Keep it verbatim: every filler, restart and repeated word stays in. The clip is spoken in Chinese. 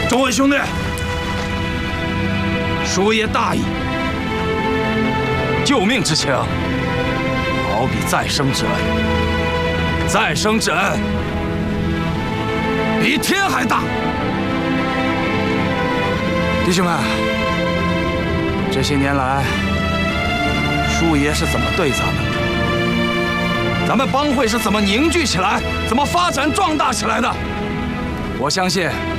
众位兄弟，叔爷大义，救命之情，好比再生之恩，再生之恩比天还大。弟兄们，这些年来，叔爷是怎么对咱们的？咱们帮会是怎么凝聚起来、怎么发展壮大起来的？我相信。